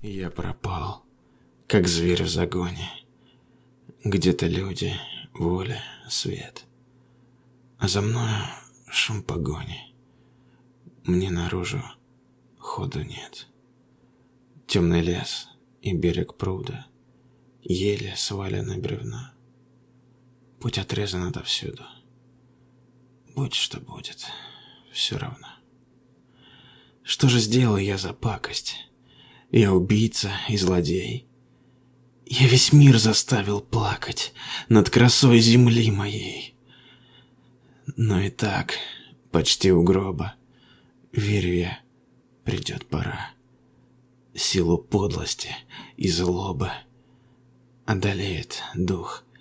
Я пропал, как зверь в загоне. Где-то люди, воля, свет. А за мною шум погони. Мне наружу ходу нет. Темный лес и берег пруда, еле свалены бревна. Путь отрезан отовсюду. Будь что будет, все равно. Что же сделал я за пакость? Я убийца и злодей. Я весь мир заставил плакать над красой земли моей. Но и так, почти у гроба, верю я, придет пора. Силу подлости и злобы одолеет дух